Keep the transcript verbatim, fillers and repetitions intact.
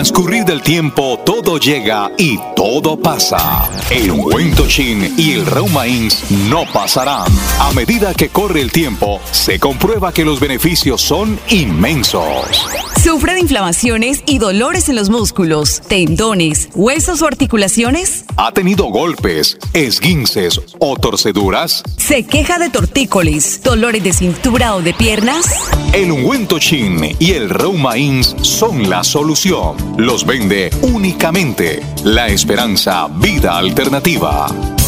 Transcurrir del tiempo, todo llega y todo pasa. El ungüento Chin y el Reumains no pasarán. A medida que corre el tiempo, se comprueba que los beneficios son inmensos. ¿Sufre de inflamaciones y dolores en los músculos, tendones, huesos o articulaciones? ¿Ha tenido golpes, esguinces o torceduras? ¿Se queja de tortícolis, dolores de cintura o de piernas? El ungüento Chin y el Reumains son la solución. Los vende únicamente La Esperanza Vida Alternativa.